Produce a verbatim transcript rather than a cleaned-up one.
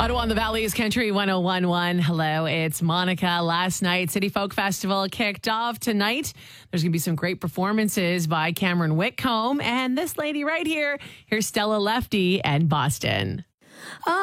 Ottawa on the Valley's Country one oh one point one. Hello, it's Monica. Last night, City Folk Festival kicked off. Tonight, there's going to be some great performances by Cameron Whitcomb and this lady right here. Here's Stella Lefty and Boston.